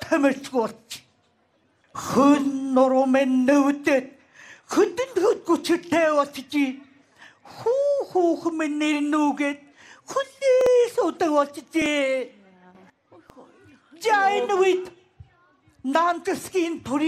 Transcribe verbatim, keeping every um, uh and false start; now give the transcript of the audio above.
тамирчгуулч. Хүн нурмэн нүдэд хөдөн хөдгөчтэй болчихжээ. Хүү хүүхэн минь нэрнүүгээд хүлээс удаг болчихжээ. Жайнвид Нантскийн